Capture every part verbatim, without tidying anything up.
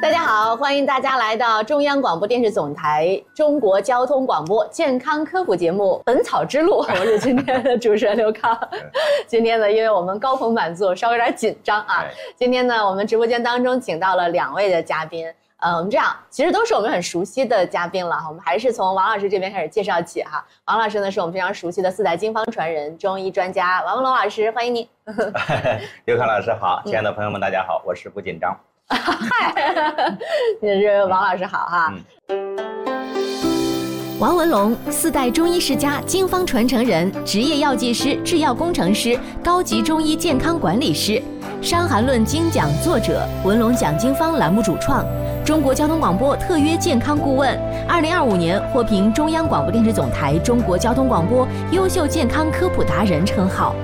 大家好，欢迎大家来到中央广播电视总台中国交通广播健康科普节目《本草之路》，我是今天的主持人刘康。今天呢，因为我们高朋满座，稍微有点紧张啊。今天呢，我们直播间当中请到了两位的嘉宾。呃，我们这样，其实都是我们很熟悉的嘉宾了。我们还是从王老师这边开始介绍起哈。王老师呢，是我们非常熟悉的四代经方传人、中医专家王文龙老师，欢迎您。 刘康老师好，亲爱的朋友们，大家好，我是不紧张。 嗨，也是王老师好哈。 嗯、王文龙，四代中医世家、经方传承人，职业药剂师、制药工程师，高级中医健康管理师，《伤寒论》精讲作者，文龙讲经方栏目主创，中国交通广播特约健康顾问，二零二五年获评中央广播电视总台中国交通广播优秀健康科普达人称号。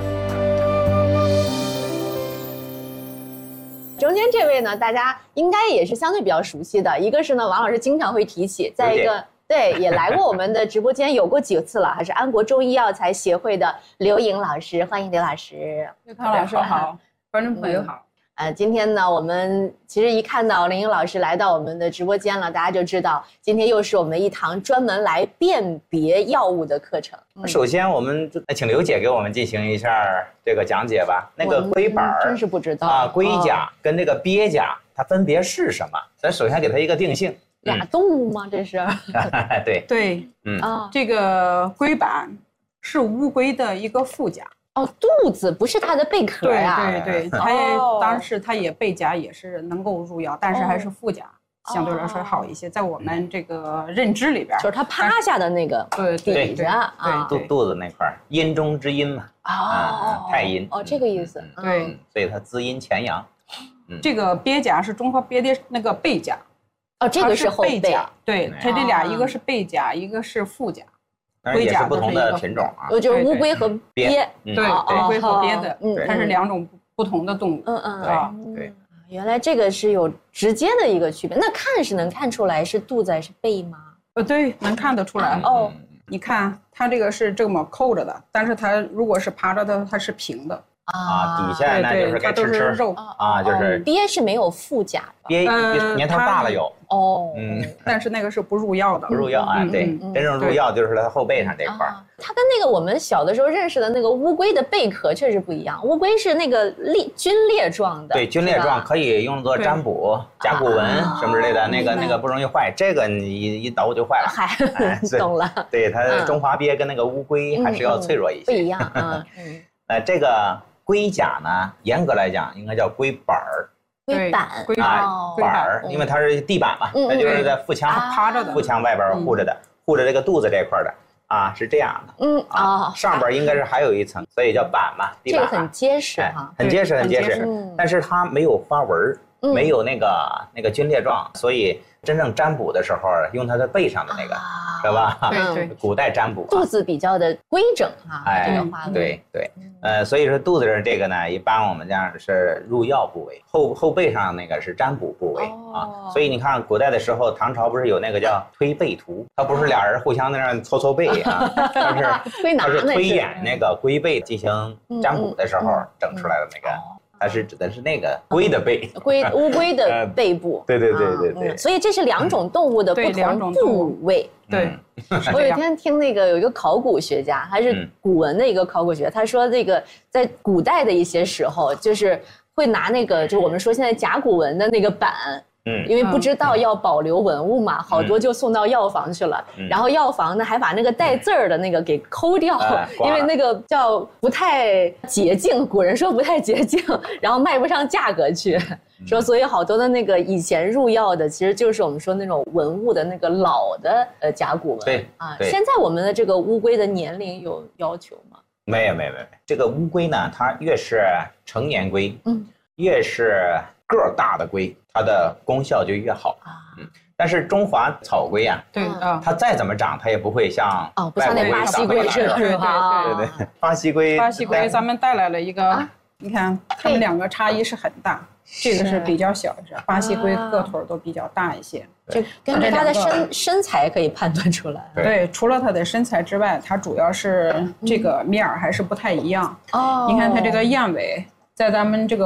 中间这位呢，大家应该也是相对比较熟悉的，一个是呢，王老师经常会提起，再一个对也来过我们的直播间有过几次了，还是安国中医药材协会的刘颖老师，欢迎刘老师。 刘康老师好，观众朋友好。 呃，今天呢，我们其实一看到林颖老师来到我们的直播间了，大家就知道今天又是我们一堂专门来辨别药物的课程。 嗯、首先，我们请刘姐给我们进行一下这个讲解吧。那个龟板真是不知道啊，龟甲跟这个鳖甲，它分别是什么？咱首先给它一个定性。 俩动物吗？这是？ 对对， 嗯啊，这个龟板是乌龟的一个腹甲。 哦，肚子不是它的贝壳呀、 啊？对对对，它也、哦、当时它也背甲也是能够入药，但是还是腹甲、哦、相对来说好一些，在我们这个认知里边， 就是它趴下的那个对底子啊， 肚肚子那块阴中之阴嘛， 哦， 太阴哦，这个意思， 嗯、对、 嗯，所以它滋阴潜阳。 嗯、这个鳖甲是中华鳖的那个背甲， 哦，这个是后背， 对，它这俩一个是背甲，一个是腹甲。 当然也是不同的品种啊， 就是乌龟和鳖， 对，乌龟和鳖的，它是两种不同的动物。 嗯嗯啊，对， 原来这个是有直接的一个区别。那看是能看出来是肚子还是背吗？ 呃，对，能看得出来。哦，你看它这个是这么扣着的，但是它如果是趴着的，它是平的。 啊，底下那就是该吃吃肉啊，就是鳖是没有腹甲的， 鳖年头大了有哦， 嗯，但是那个是不入药的， 不入药啊，对，真正入药就是它后背上这块。 它跟那个我们小的时候认识的那个乌龟的贝壳确实不一样，乌龟是那个裂皲裂状的， 对，皲裂状可以用作占卜、甲骨文什么之类的，那个那个不容易坏，这个你一一捣就坏了。 嗨，懂了。 对，它中华鳖跟那个乌龟还是要脆弱一些， 不一样。嗯， 呃，这个。龟甲呢，严格来讲应该叫龟板儿， 龟板啊，板儿，因为它是地板嘛，它就是在腹腔趴着的， 腹腔外边护着的，护着这个肚子这块的啊，是这样的。 嗯啊， 上边应该是还有一层，所以叫板嘛，地板。 这个很结实哈， 很结实，很结实，但是它没有花纹，没有那个那个皲裂状，所以真正占卜的时候用它的背上的那个。是吧？ 对对， 古代占卜、啊、 肚子比较的规整啊， 哎、 这个花纹。 对对，呃，所以说肚子上这个呢，一般我们这样是入药部位，后后背上那个是占卜部位、哦、啊。所以你看，古代的时候，唐朝不是有那个叫推背图，它不是俩人互相在那搓搓背啊，它是它是推演那个龟背进行占卜的时候整出来的那个。嗯嗯嗯它是指的是那个龟的背， 龟乌龟的背部。 对对对对对、 嗯。所以这是两种动物的不同部位。 对。 我有一天听那个有一个考古学家，他是古文的一个考古学家，他说这个在古代的一些时候，就是会拿那个就我们说现在甲骨文的那个板。嗯，因为不知道要保留文物嘛，嗯、好多就送到药房去了。嗯、然后药房呢还把那个带字儿的那个给抠掉，嗯、因为那个叫不太洁净，古人说不太洁净，然后卖不上价格去。嗯、说所以好多的那个以前入药的，其实就是我们说那种文物的那个老的呃甲骨文。 对啊，现在我们的这个乌龟的年龄有要求吗？ 没有没有没有，这个乌龟呢，它越是成年龟，嗯，越是个儿大的龟。它的功效就越好，嗯，但是中华草龟啊， 对啊， 它再怎么长，它也不会像哦，不像那巴西龟似的， 对对对对对，巴西龟， 巴西龟咱们带来了一个，你看它们两个差异是很大，这个是比较小的，巴西龟个头都比较大一些， 就根据它的身身材可以判断出来。 对，除了它的身材之外，它主要是这个面儿还是不太一样。哦，你看它这个燕尾，在咱们这个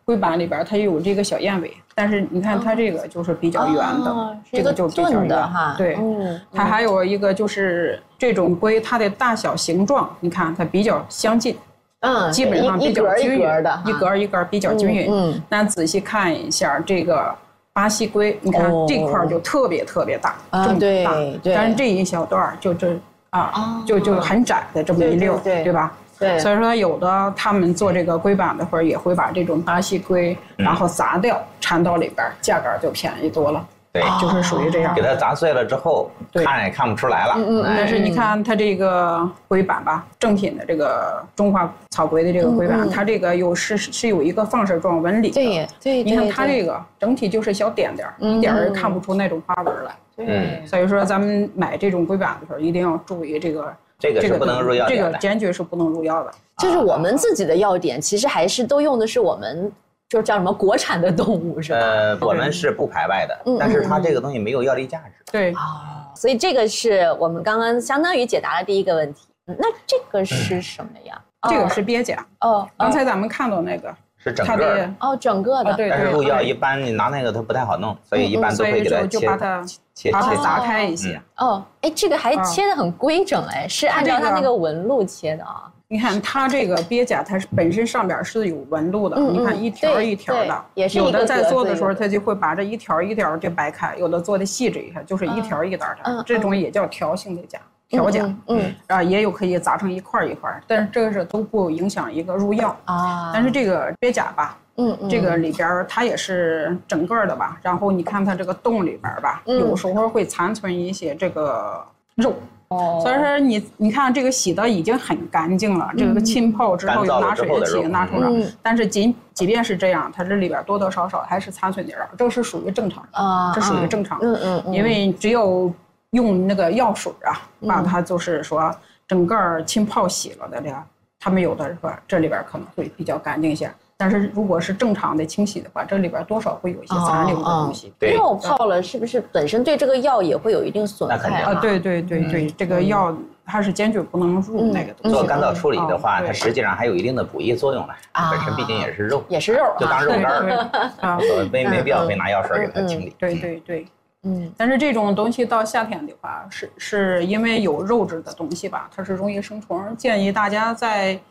龟板里边它有这个小燕尾，但是你看它这个就是比较圆的， 哦、 这个就比较圆的哈。 对，嗯，它还有一个就是这种龟，它的大小形状，你看它比较相近， 嗯， 基本上比较均匀， 一格的， 一格一格比较均匀。嗯，那仔细看一下这个巴西龟，你看这块就特别特别大，这么大，但是这一小段就这啊，就就很窄的这么一溜，对吧？ 对， 所以说有的他们做这个龟板的会儿也会把这种巴西龟，然后砸掉，掺到里边，价格就便宜多了。 对， 就是属于这样。 给它砸碎了之后，看也看不出来了。 嗯嗯。但是你看它这个龟板吧，正品的这个中华草龟的这个龟板，它这个有是是有一个放射状纹理的。 对对。 你看它这个整体就是小点点，一点儿看不出那种花纹来。 对。 所以说咱们买这种龟板的时候，一定要注意这个。 这个是不能入药的， 这个坚决是不能入药的。 就是我们自己的药典，其实还是都用的是我们就是叫什么国产的动物，是吧？ 呃，我们是不排外的，但是它这个东西没有药力价值。 对啊，所以这个是我们刚刚相当于解答了第一个问题。那这个是什么呀？ 这个是鳖甲。哦，刚才咱们看到那个是整个的。 哦，整个的。 对。 但是入药一般你拿那个它不太好弄，所以一般都会给它切。 就把它切把它砸开一些。 哦，哎，这个还切得很规整，哎，是按照它那个纹路切的啊。 你看它这个鳖甲，它是本身上边是有纹路的，嗯、你看一条一条的， 也是有的在做的时候，它就会把这一条一条就掰开；有的做的细致一下，就是一条一条的，嗯、这种也叫条形的甲，条甲。嗯, 嗯啊，也有可以砸成一块一块，但是这个是都不影响一个入药啊。但是这个鳖甲吧。嗯，这个里边它也是整个的吧，然后你看它这个洞里边吧，嗯、有时候会残存一些这个肉。哦，所以说你你看这个洗的已经很干净了，嗯、这个浸泡之后有拿水洗拿出来，嗯、但是即即便是这样，它这里边多多少少还是残存点儿，这是属于正常的啊，这属于正常的。嗯嗯嗯，因为只有用那个药水啊，把它就是说整个浸泡洗了的这样，他们有的说这里边可能会比较干净一些。但是如果是正常的清洗的话，这里边多少会有一些残留的东西。 对， 药泡了是不是本身对这个药也会有一定损害啊？对对对对，嗯、这个药它是坚决不能入那个东西。 做干燥处理的话，它实际上还有一定的补益作用的。啊，本身毕竟也是肉， 也是肉， 就当肉干儿啊，没没必要非拿药水给它清理。 对对对。嗯，但是这种东西到夏天的话，是是因为有肉质的东西吧，它是容易生虫，建议大家在